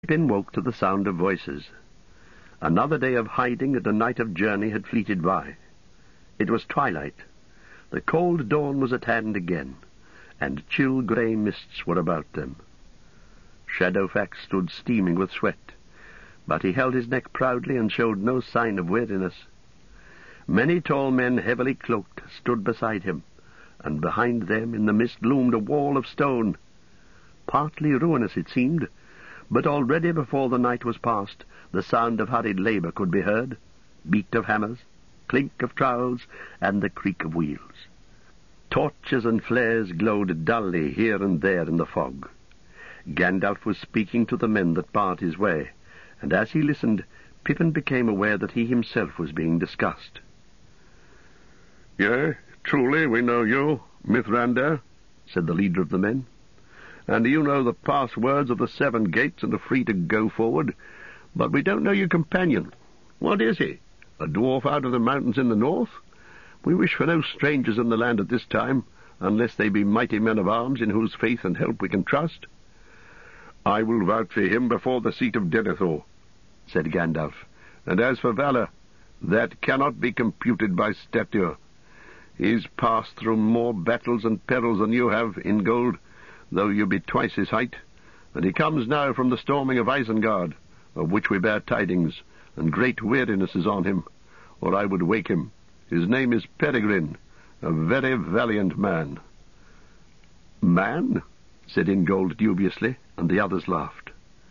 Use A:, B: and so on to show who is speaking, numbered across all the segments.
A: Pippin woke to the sound of voices. Another day of hiding and a night of journey had fleeted by. It was twilight. The cold dawn was at hand again, and chill grey mists were about them. Shadowfax stood steaming with sweat, but he held his neck proudly and showed no sign of weariness. Many tall men, heavily cloaked, stood beside him, and behind them in the mist loomed a wall of stone. Partly ruinous it seemed, but already before the night was past, the sound of hurried labour could be heard, beat of hammers, clink of trowels, and the creak of wheels. Torches and flares glowed dully here and there in the fog. Gandalf was speaking to the men that barred his way, and as he listened, Pippin became aware that he himself was being discussed.
B: "Yea, truly we know you, Mithrandir," said the leader of the men. "And you know the passwords of the 7 gates and are free to go forward. But we don't know your companion. What is he? A dwarf out of the mountains in the north? We wish for no strangers in the land at this time, unless they be mighty men of arms in whose faith and help we can trust." "I will vouch for him before the seat of Denethor," said Gandalf. "And as for valour, that cannot be computed by stature. He's passed through more battles and perils than you have, Ingold, though you be twice his height, and he comes now from the storming of Isengard, of which we bear tidings, and great weariness is on him, or I would wake him. His name is Peregrine, a very valiant man."
A: "Man?" said Ingold dubiously, and the others laughed.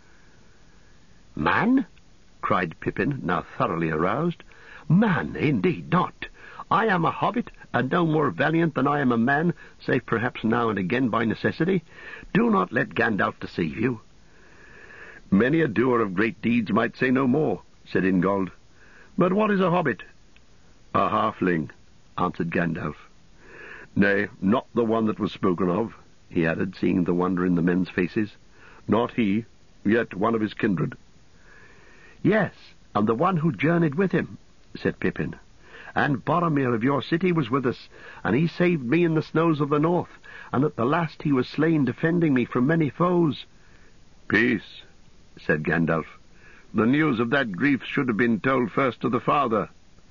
A: "Man?" cried Pippin, now thoroughly aroused. "Man, indeed not. I am a hobbit, and no more valiant than I am a man, save perhaps now and again by necessity. Do not let Gandalf deceive you."
B: "Many a doer of great deeds might say no more," said Ingold. "But what is a hobbit?"
A: "A halfling," answered Gandalf.
B: "Nay, not the one that was spoken of," he added, seeing the wonder in the men's faces. "Not he, yet one of his kindred."
A: "Yes, and the one who journeyed with him," said Pippin. "And Boromir of your city was with us, and he saved me in the snows of the north, and at the last he was slain defending me from many foes."
B: "Peace," said Gandalf. "The news of that grief should have been told first to the father."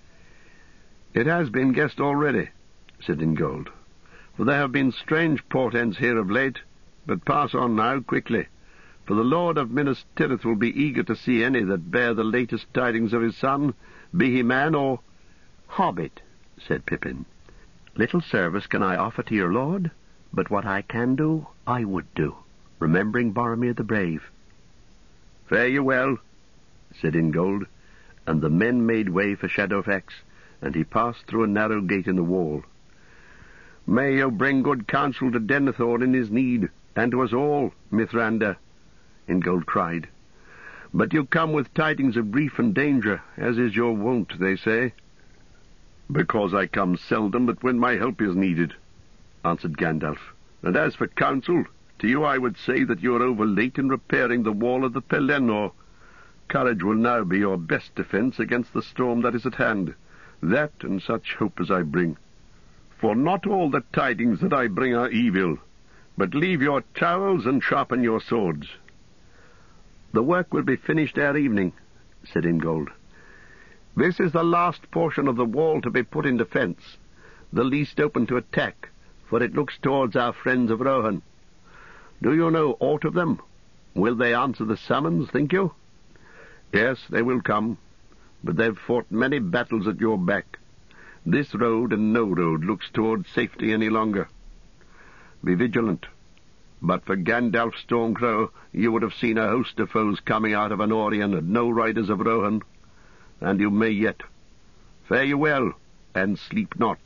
A: "It has been guessed already," said Ingold, "for there have been strange portents here of late. But pass on now, quickly, for the Lord of Minas Tirith will be eager to see any that bear the latest tidings of his son, be he man or—" "Hobbit," said Pippin. "Little service can I offer to your lord, but what I can do, I would do, remembering Boromir the Brave."
B: "Fare you well,"
A: said Ingold, and the men made way for Shadowfax, and he passed through a narrow gate in the wall.
B: "May you bring good counsel to Denethor in his need, and to us all, Mithrandir," Ingold cried. "But you come with tidings of grief and danger, as is your wont, they say." "Because I come seldom but when my help is needed," answered Gandalf. "And as for counsel, to you I would say that you are over late in repairing the wall of the Pelennor. Courage will now be your best defence against the storm that is at hand. That and such hope as I bring. For not all the tidings that I bring are evil. But leave your trowels and sharpen your swords."
A: "The work will be finished ere evening," said Ingold. "This is the last portion of the wall to be put in defence, the least open to attack, for it looks towards our friends of Rohan. Do you know aught of them? Will they answer the summons, think you?"
B: "Yes, they will come, but they've fought many battles at your back. This road and no road looks towards safety any longer. Be vigilant. But for Gandalf Stormcrow, you would have seen a host of foes coming out of Anorion and no riders of Rohan. And you may yet. Fare you well, and sleep not."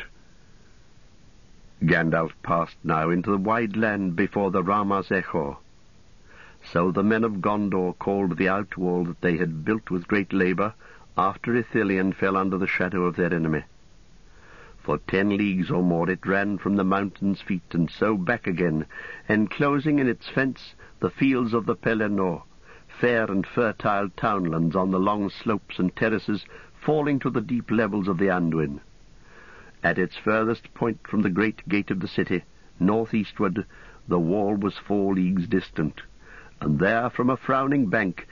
A: Gandalf passed now into the wide land before the Ramas Echor. So the men of Gondor called the outwall that they had built with great labour after Ithilien fell under the shadow of their enemy. For 10 leagues or more it ran from the mountain's feet and so back again, enclosing in its fence the fields of the Pelennor, fair and fertile townlands on the long slopes and terraces falling to the deep levels of the Anduin. At its furthest point from the great gate of the city, northeastward, the wall was 4 leagues distant, and there from a frowning bank